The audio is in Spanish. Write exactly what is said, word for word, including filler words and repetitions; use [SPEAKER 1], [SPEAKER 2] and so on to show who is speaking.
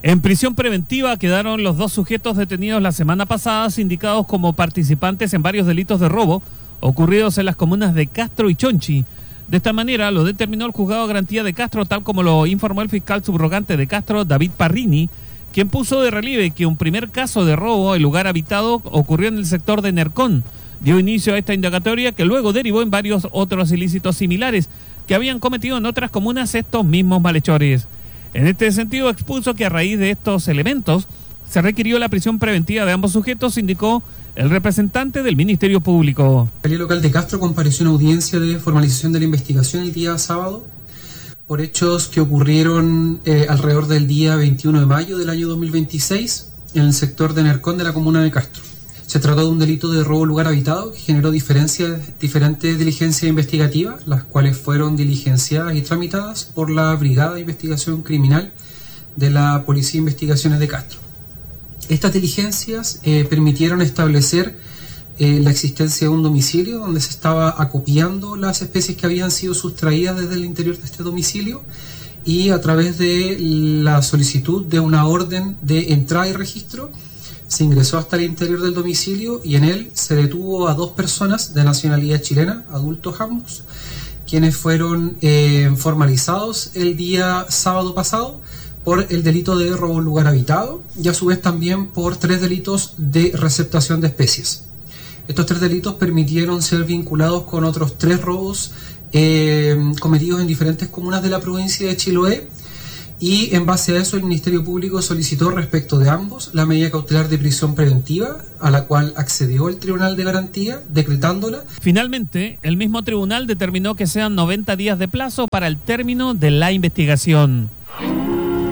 [SPEAKER 1] En prisión preventiva quedaron los dos sujetos detenidos la semana pasada, sindicados como participantes en varios delitos de robo ocurridos en las comunas de Castro y Chonchi. De esta manera lo determinó el juzgado de garantía de Castro, tal como lo informó el fiscal subrogante de Castro, David Parrini, quien puso de relieve que un primer caso de robo en lugar habitado ocurrió en el sector de Nercón. Dio inicio a esta indagatoria que luego derivó en varios otros ilícitos similares que habían cometido en otras comunas estos mismos malhechores. En este sentido expuso que a raíz de estos elementos se requirió la prisión preventiva de ambos sujetos, indicó el representante del Ministerio Público.
[SPEAKER 2] La Fiscalía Local de Castro compareció en audiencia de formalización de la investigación el día sábado por hechos que ocurrieron eh, alrededor del día veintiuno de mayo del año dos mil veintiséis en el sector de Nercón de la comuna de Castro. Se trató de un delito de robo lugar habitado que generó diferencias, diferentes diligencias investigativas, las cuales fueron diligenciadas y tramitadas por la Brigada de Investigación Criminal de la Policía de Investigaciones de Castro. Estas diligencias eh, permitieron establecer eh, la existencia de un domicilio donde se estaba acopiando las especies que habían sido sustraídas desde el interior de este domicilio, y a través de la solicitud de una orden de entrada y registro se ingresó hasta el interior del domicilio y en él se detuvo a dos personas de nacionalidad chilena, adultos ambos, quienes fueron eh, formalizados el día sábado pasado por el delito de robo en lugar habitado y a su vez también por tres delitos de receptación de especies. Estos tres delitos permitieron ser vinculados con otros tres robos eh, cometidos en diferentes comunas de la provincia de Chiloé, y en base a eso el Ministerio Público solicitó respecto de ambos la medida cautelar de prisión preventiva, a la cual accedió el Tribunal de Garantía, decretándola.
[SPEAKER 1] Finalmente, el mismo tribunal determinó que sean noventa días de plazo para el término de la investigación.